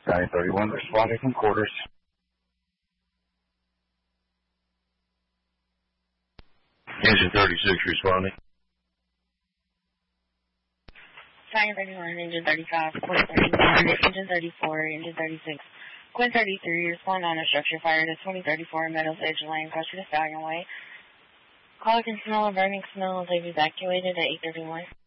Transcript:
931 responding from quarters. Engine 36 responding. 931, engine 35, Quinn 31, engine 34, engine 36, Quinn 33, respond on a structure fire to 2034 Meadows Edge Lane, closer to Stallion Way. Caller can smell a burning smell as they've evacuated at 831.